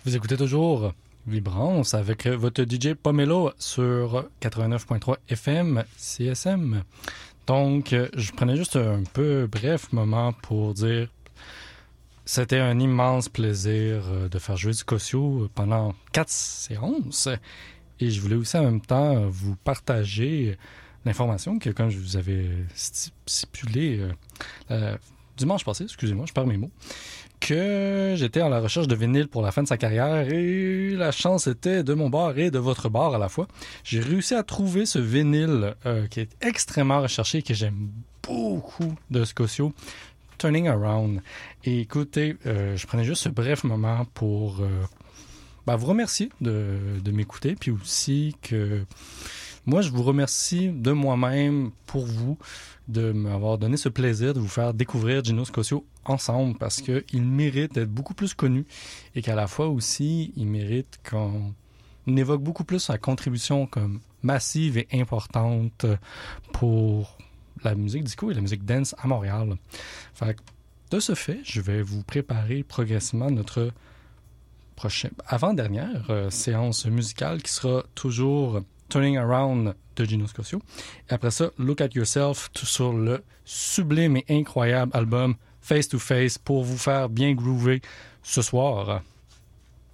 Vous écoutez toujours Vibrance avec votre DJ Pomelo sur 89.3 FM CSM. Donc, je prenais juste un peu bref moment pour dire c'était un immense plaisir de faire jouer du Cosio pendant 4 séances. Et je voulais aussi en même temps vous partager l'information que, comme je vous avais stipulé dimanche passé, excusez-moi, je perds mes mots, que j'étais à la recherche de vinyle pour la fin de sa carrière et la chance était de mon bar et de votre bar à la fois. J'ai réussi à trouver ce vinyle qui est extrêmement recherché et que j'aime beaucoup de Scotia, Turning Around. Et écoutez, je prenais juste ce bref moment pour vous remercier de m'écouter, puis aussi que moi, je vous remercie de moi-même pour vous, de m'avoir donné ce plaisir de vous faire découvrir Gino Scotia ensemble parce qu'il mérite d'être beaucoup plus connu et qu'à la fois aussi, il mérite qu'on évoque beaucoup plus sa contribution comme massive et importante pour la musique disco et la musique dance à Montréal. Fait que, de ce fait, je vais vous préparer progressivement notre prochaine, avant-dernière séance musicale qui sera toujours Turning Around de Gino Scotia. Et après ça, Look at Yourself sur le sublime et incroyable album Face to Face pour vous faire bien groover ce soir.